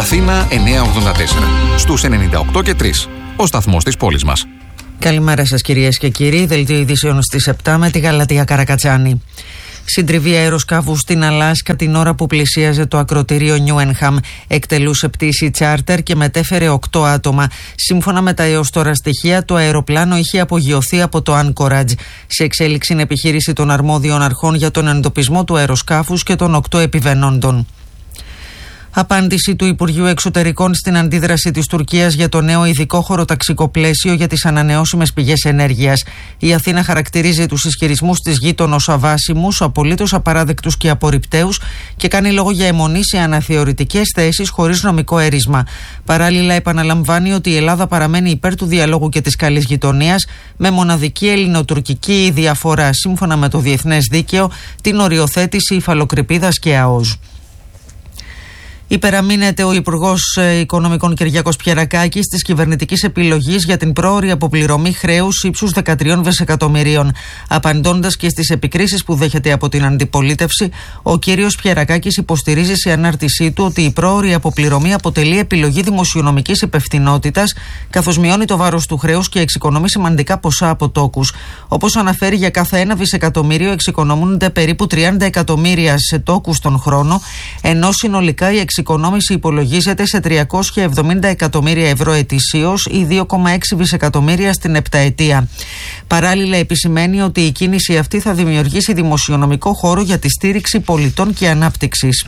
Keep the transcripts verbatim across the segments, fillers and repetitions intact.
Αθήνα εννιακόσια ογδόντα τέσσερα. Στους ενενήντα οκτώ και τρία. Ο σταθμός της πόλης μας. Καλημέρα σας κυρίες και κύριοι. Δελτίο ειδήσεων στις επτά με τη Γαλατεία Καρακατσάνη. Συντριβή αεροσκάφου στην Αλάσκα την ώρα που πλησίαζε το ακρωτήριο Νιούενχαμ. Εκτελούσε πτήση τσάρτερ και μετέφερε οκτώ άτομα. Σύμφωνα με τα έως τώρα στοιχεία, το αεροπλάνο είχε απογειωθεί από το Άνκορατζ. Σε εξέλιξη είναι επιχείρηση των αρμόδιων αρχών για τον εντοπισμό του αεροσκάφους και των οκτώ επιβαινόντων. Απάντηση του Υπουργείου Εξωτερικών στην αντίδραση της Τουρκίας για το νέο ειδικό χωροταξικό πλαίσιο για τις ανανεώσιμες πηγές ενέργειας. Η Αθήνα χαρακτηρίζει τους ισχυρισμούς της γείτονο ως αβάσιμους, απολύτως απαράδεκτους και απορριπταίους και κάνει λόγο για αιμονή σε αναθεωρητικές θέσεις χωρίς νομικό έρισμα. Παράλληλα, επαναλαμβάνει ότι η Ελλάδα παραμένει υπέρ του διαλόγου και της καλής γειτονίας, με μοναδική ελληνοτουρκική διαφορά, σύμφωνα με το διεθνές δίκαιο, την οριοθέτηση υφαλοκρηπίδας και ΑΟΣ. Υπεραμείνεται ο Υπουργός Οικονομικών Κυριάκος Πιερακάκης της κυβερνητικής επιλογής για την πρόωρη αποπληρωμή χρέους ύψους δεκατρία δισεκατομμυρίων. Απαντώντας και στις επικρίσεις που δέχεται από την αντιπολίτευση, ο κύριος Πιερακάκης υποστηρίζει σε ανάρτησή του ότι η πρόωρη αποπληρωμή αποτελεί επιλογή δημοσιονομικής υπευθυνότητας, καθώς μειώνει το βάρος του χρέους και εξοικονομεί σημαντικά ποσά από τόκους. Όπως αναφέρει, για κάθε ένα δισεκατομμύριο εξοικονομούνται περίπου τριάντα εκατομμύρια σε τόκους τον χρόνο, ενώ συνολικά η εξοικονόμηση υπολογίζεται σε τριακόσια εβδομήντα εκατομμύρια ευρώ ετησίως ή δύο κόμμα έξι δισεκατομμύρια στην επταετία. Παράλληλα, επισημαίνει ότι η κίνηση αυτή θα δημιουργήσει δημοσιονομικό χώρο για τη στήριξη πολιτών και ανάπτυξης.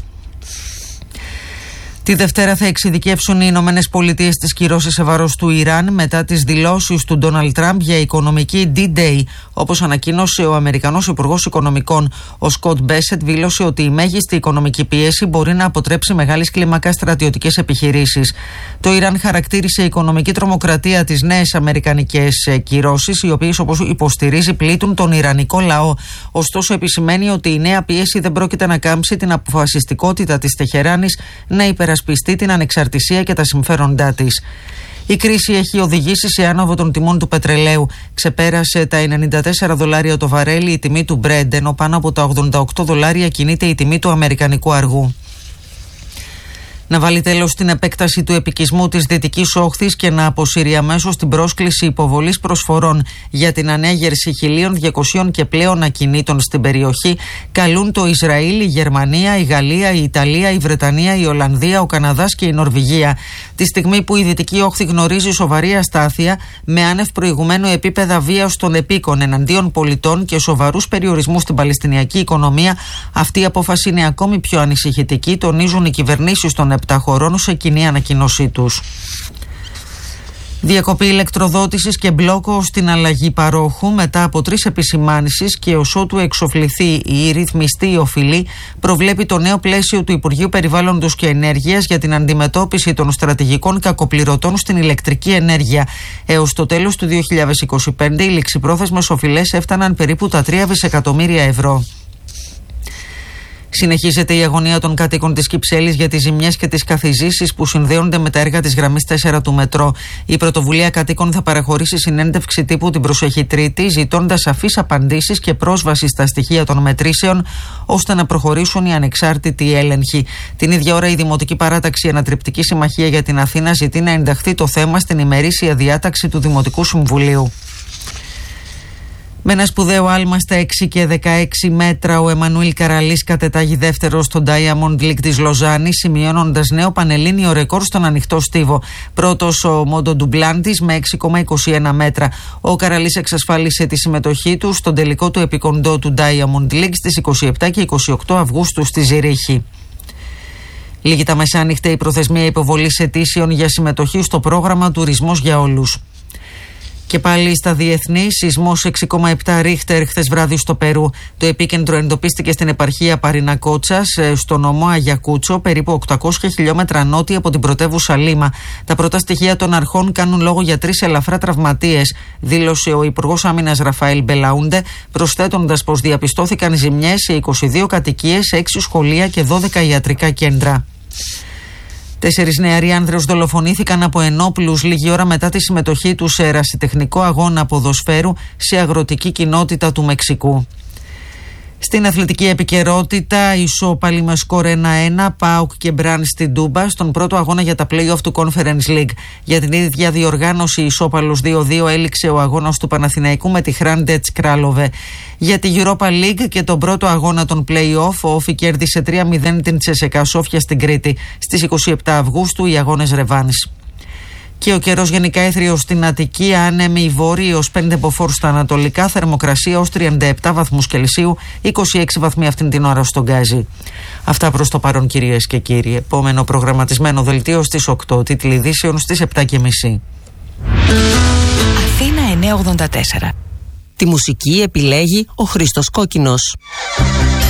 Τη Δευτέρα θα εξειδικεύσουν οι Ηνωμένες Πολιτείες τις κυρώσεις σε βάρος του Ιράν μετά τις δηλώσεις του Ντόναλντ Τραμπ για οικονομική ντι-Day, όπως ανακοίνωσε ο Αμερικανός Υπουργός Οικονομικών. Ο Σκοτ Μπέσετ δήλωσε ότι η μέγιστη οικονομική πίεση μπορεί να αποτρέψει μεγάλης κλίμακας στρατιωτικές επιχειρήσεις. Το Ιράν χαρακτήρισε οικονομική τρομοκρατία τις νέες αμερικανικές κυρώσεις, οι οποίες, όπως υποστηρίζει, πλήττουν τον ιρανικό λαό. Ωστόσο, επισημαίνει ότι η νέα πίεση δεν πρόκειται να κάμψει την αποφασιστικότητα της Τεχεράνης να υπερασπιστεί την ανεξαρτησία και τα συμφέροντά της. Η κρίση έχει οδηγήσει σε άνοδο των τιμών του πετρελαίου. Ξεπέρασε τα ενενήντα τέσσερα δολάρια το βαρέλι η τιμή του Brent, ενώ πάνω από τα ογδόντα οκτώ δολάρια κινείται η τιμή του αμερικανικού αργού. Να βάλει τέλος στην επέκταση του επικισμού της Δυτικής Όχθης και να αποσύρει αμέσως την πρόσκληση υποβολής προσφορών για την ανέγερση χίλια διακοσίων και πλέον ακινήτων στην περιοχή, καλούν το Ισραήλ, η Γερμανία, η Γαλλία, η Ιταλία, η Βρετανία, η Ολλανδία, ο Καναδάς και η Νορβηγία. Τη στιγμή που η Δυτική Όχθη γνωρίζει σοβαρή αστάθεια, με άνευ προηγουμένου επίπεδα βίας των επίκων εναντίον πολιτών και σοβαρούς περιορισμούς στην παλαιστινιακή οικονομία, αυτή η απόφαση είναι ακόμη πιο ανησυχητική, τονίζουν οι κυβερνήσεις των επτά χωρών σε κοινή ανακοίνωσή τους. Διακοπή ηλεκτροδότησης και μπλόκο στην αλλαγή παρόχου μετά από τρεις επισημάνσεις και ως ότου εξοφληθεί η ρυθμιστή οφειλή, προβλέπει το νέο πλαίσιο του Υπουργείου Περιβάλλοντος και Ενέργειας για την αντιμετώπιση των στρατηγικών κακοπληρωτών στην ηλεκτρική ενέργεια. Έως το τέλος του δύο χιλιάδες είκοσι πέντε οι ληξιπρόθεσμες οφειλές έφταναν περίπου τα τρία δισεκατομμύρια ευρώ. Συνεχίζεται η αγωνία των κατοίκων της Κυψέλης για τις ζημιές και τις καθιζήσεις που συνδέονται με τα έργα της γραμμής τέσσερα του μετρό. Η πρωτοβουλία κατοίκων θα παραχωρήσει συνέντευξη τύπου την προσεχή Τρίτη, ζητώντας σαφείς απαντήσεις και πρόσβαση στα στοιχεία των μετρήσεων, ώστε να προχωρήσουν οι ανεξάρτητοι έλεγχοι. Την ίδια ώρα, η Δημοτική Παράταξη Ανατρεπτική Συμμαχία για την Αθήνα ζητεί να ενταχθεί το θέμα στην ημερήσια διάταξη του Δημοτικού Συμβουλίου. Με ένα σπουδαίο άλμα στα έξι και δεκαέξι μέτρα, ο Εμμανουήλ Καραλής κατετάγει δεύτερο στο Diamond League της Λοζάνης, σημειώνοντας νέο πανελλήνιο ρεκόρ στον ανοιχτό στίβο. Πρώτος ο Μόντο Ντουμπλάντης με έξι κόμμα είκοσι ένα μέτρα. Ο Καραλής εξασφάλισε τη συμμετοχή του στον τελικό του επικοντό του Diamond League στις είκοσι επτά και είκοσι οκτώ Αυγούστου στη Ζηρίχη. Λίγη τα μεσάνυχτα η προθεσμία υποβολής αιτήσεων για συμμετοχή στο πρόγραμμα Τουρισμός για Όλους. Και πάλι στα διεθνή, σεισμός έξι κόμμα επτά ρίχτερ χθες βράδυ στο Περού. Το επίκεντρο εντοπίστηκε στην επαρχία Παρινακότσας, στο νομό Αγιακούτσο, περίπου οκτακόσια χιλιόμετρα νότια από την πρωτεύουσα Λίμα. Τα πρώτα στοιχεία των αρχών κάνουν λόγο για τρεις ελαφρά τραυματίες, δήλωσε ο Υπουργός Άμυνας Ραφαέλ Μπελαούντε, προσθέτοντας πως διαπιστώθηκαν ζημιές σε είκοσι δύο κατοικίες, έξι σχολεία και δώδεκα ιατρικά κέντρα. Τέσσερις νεαροί άνδρες δολοφονήθηκαν από ενόπλους λίγη ώρα μετά τη συμμετοχή τους σε ερασιτεχνικό αγώνα ποδοσφαίρου σε αγροτική κοινότητα του Μεξικού. Στην αθλητική επικαιρότητα, ισόπαλοι με σκορ ένα ένα, ΠΑΟΚ και Μπραν στην Τούμπα στον πρώτο αγώνα για τα play-off του Conference League. Για την ίδια διοργάνωση, ισόπαλους δύο δύο έληξε ο αγώνας του Παναθηναϊκού με τη Χράντετς Κράλοβε. Για τη Europa League και τον πρώτο αγώνα των play-off, ο Όφι κέρδισε τρία μηδέν την Τσεσεκά Σόφια στην Κρήτη. Στις είκοσι επτά Αυγούστου οι αγώνες ρεβάνης. Και ο καιρός γενικά έθριος στην Αττική, άνεμοι βόρειος πέντε μποφόρ στα ανατολικά, θερμοκρασία ως τριάντα επτά βαθμούς Κελσίου, είκοσι έξι βαθμοί αυτήν την ώρα στον Γκάζι. Αυτά προς το παρόν, κυρίες και κύριοι. Επόμενο προγραμματισμένο δελτίο στις οκτώ, τίτλοι ειδήσεων στις επτά και μισή. Αθήνα εννιακόσια ογδόντα τέσσερα. Τη μουσική επιλέγει ο Χρήστος Κόκκινος.